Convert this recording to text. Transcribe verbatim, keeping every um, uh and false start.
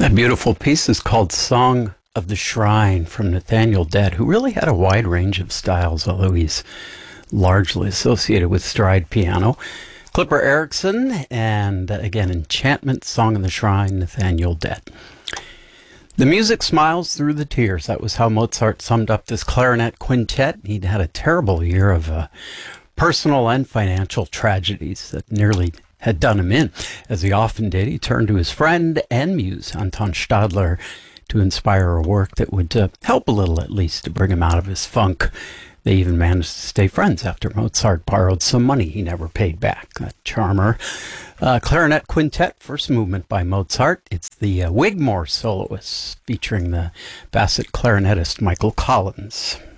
A beautiful piece is called Song of the Shrine from Nathaniel Dett, who really had a wide range of styles, although he's largely associated with stride piano. Clipper Erickson, and uh, again, Enchantment, Song of the Shrine, Nathaniel Dett. The music smiles through the tears. That was how Mozart summed up this clarinet quintet. He'd had a terrible year of uh, personal and financial tragedies that nearly had done him in. As he often did, he turned to his friend and muse, Anton Stadler, to inspire a work that would uh, help a little, at least, to bring him out of his funk. They even managed to stay friends after Mozart borrowed some money he never paid back. A charmer. Uh, clarinet Quintet, first movement by Mozart. It's the uh, Wigmore soloists featuring the Bassett clarinetist Michael Collins.